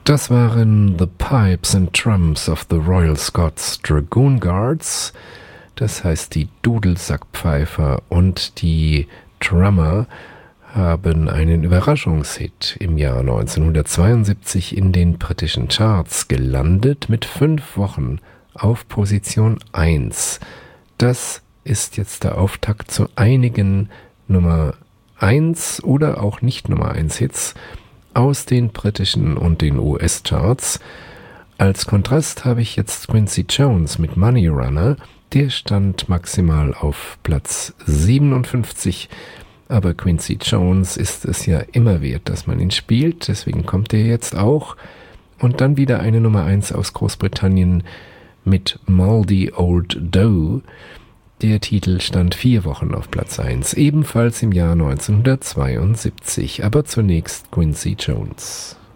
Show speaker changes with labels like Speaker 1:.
Speaker 1: Das waren The Pipes and Drums of the Royal Scots Dragoon Guards, das heißt die Dudelsackpfeifer und die Drummer haben einen Überraschungshit im Jahr 1972 in den britischen Charts gelandet mit 5 Wochen auf Position 1. Das ist jetzt der Auftakt zu einigen Nummer 1 oder auch nicht Nummer 1 Hits aus den britischen und den US-Charts. Als Kontrast habe ich jetzt Quincy Jones mit Money Runner. Der stand maximal auf Platz 57, aber Quincy Jones ist es ja immer wert, dass man ihn spielt, deswegen kommt er jetzt auch. Und dann wieder eine Nummer 1 aus Großbritannien mit Mouldy Old Dough. Der Titel stand 4 Wochen auf Platz 1, ebenfalls im Jahr 1972, aber zunächst Quincy Jones.